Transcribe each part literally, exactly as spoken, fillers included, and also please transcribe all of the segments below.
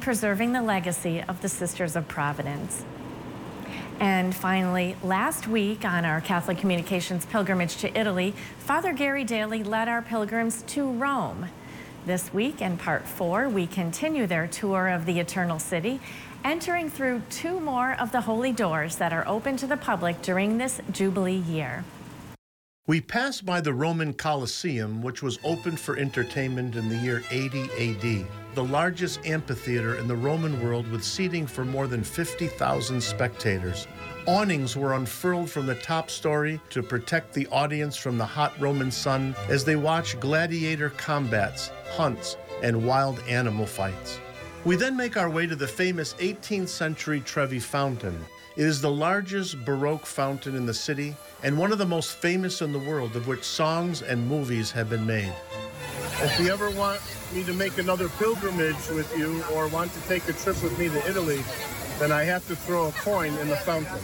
preserving the legacy of the Sisters of Providence. And finally, last week on our Catholic Communications pilgrimage to Italy, Father Gary Daly led our pilgrims to Rome. This week, in part four, we continue their tour of the Eternal City, entering through two more of the holy doors that are open to the public during this Jubilee year. We pass by the Roman Colosseum, which was opened for entertainment in the year eighty A D, the largest amphitheater in the Roman world with seating for more than fifty thousand spectators. Awnings were unfurled from the top story to protect the audience from the hot Roman sun as they watched gladiator combats, hunts, and wild animal fights. We then make our way to the famous eighteenth century Trevi Fountain. It is the largest Baroque fountain in the city and one of the most famous in the world, of which songs and movies have been made. If you ever want me to make another pilgrimage with you or want to take a trip with me to Italy, then I have to throw a coin in the fountain.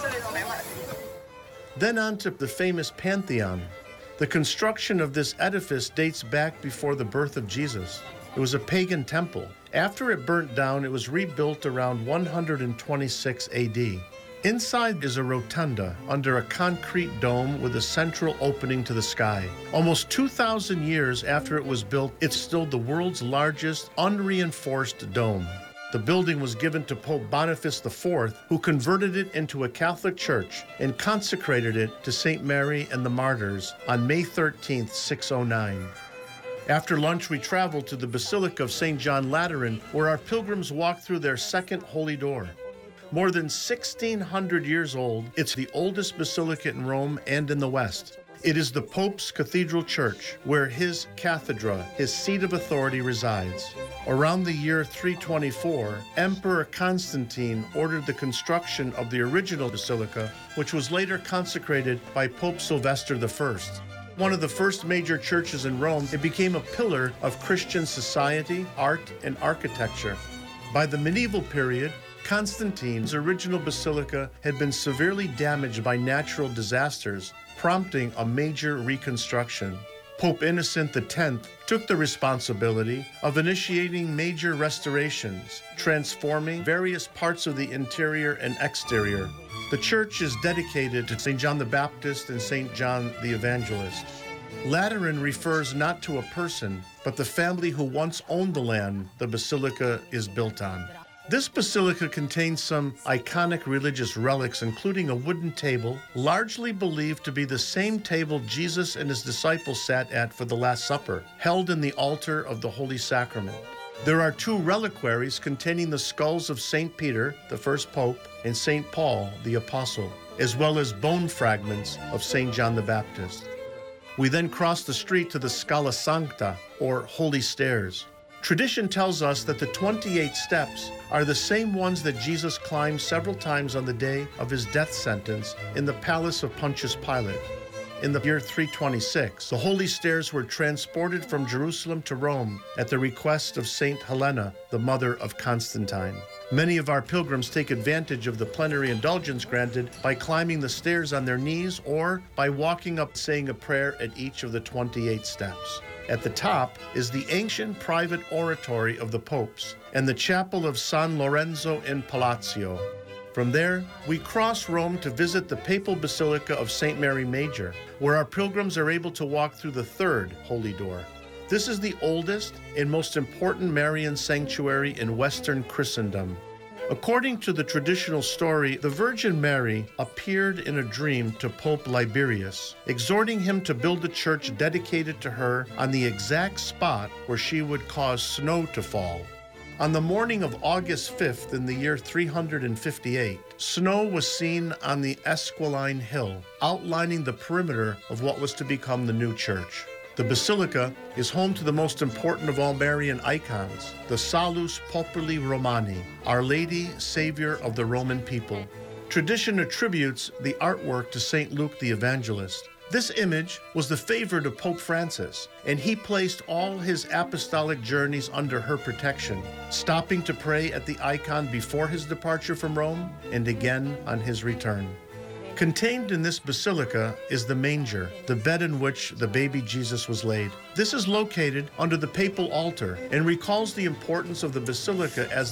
Then on to the famous Pantheon. The construction of this edifice dates back before the birth of Jesus. It was a pagan temple. After it burnt down, it was rebuilt around one hundred twenty-six A D. Inside is a rotunda under a concrete dome with a central opening to the sky. Almost two thousand years after it was built, it's still the world's largest unreinforced dome. The building was given to Pope Boniface the fourth, who converted it into a Catholic church and consecrated it to Saint Mary and the Martyrs on May thirteenth, six oh nine. After lunch, we traveled to the Basilica of Saint John Lateran, where our pilgrims walked through their second holy door. More than sixteen hundred years old, it's the oldest basilica in Rome and in the West. It is the Pope's cathedral church, where his cathedra, his seat of authority, resides. Around the year three twenty-four, Emperor Constantine ordered the construction of the original basilica, which was later consecrated by Pope Sylvester the first. One of the first major churches in Rome, it became a pillar of Christian society, art, and architecture. By the medieval period, Constantine's original basilica had been severely damaged by natural disasters, prompting a major reconstruction. Pope Innocent the tenth took the responsibility of initiating major restorations, transforming various parts of the interior and exterior. The church is dedicated to Saint John the Baptist and Saint John the Evangelist. Lateran refers not to a person, but the family who once owned the land the basilica is built on. This basilica contains some iconic religious relics, including a wooden table, largely believed to be the same table Jesus and his disciples sat at for the Last Supper, held in the altar of the Holy Sacrament. There are two reliquaries containing the skulls of Saint Peter, the first pope, and Saint Paul, the apostle, as well as bone fragments of Saint John the Baptist. We then cross the street to the Scala Sancta, or Holy Stairs. Tradition tells us that the twenty-eight steps are the same ones that Jesus climbed several times on the day of his death sentence in the palace of Pontius Pilate. In the year three twenty-six, the Holy Stairs were transported from Jerusalem to Rome at the request of Saint Helena, the mother of Constantine. Many of our pilgrims take advantage of the plenary indulgence granted by climbing the stairs on their knees or by walking up saying a prayer at each of the twenty-eight steps. At the top is the ancient private oratory of the popes and the chapel of San Lorenzo in Palazzo. From there, we cross Rome to visit the Papal Basilica of Saint Mary Major, where our pilgrims are able to walk through the third holy door. This is the oldest and most important Marian sanctuary in Western Christendom. According to the traditional story, the Virgin Mary appeared in a dream to Pope Liberius, exhorting him to build a church dedicated to her on the exact spot where she would cause snow to fall. On the morning of August fifth in the year three hundred fifty-eight, snow was seen on the Esquiline Hill, outlining the perimeter of what was to become the new church. The basilica is home to the most important of all Marian icons, the Salus Populi Romani, Our Lady, Savior of the Roman people. Tradition attributes the artwork to Saint Luke the Evangelist. This image was the favorite of Pope Francis, and he placed all his apostolic journeys under her protection, stopping to pray at the icon before his departure from Rome and again on his return. Contained in this basilica is the manger, the bed in which the baby Jesus was laid. This is located under the papal altar and recalls the importance of the basilica as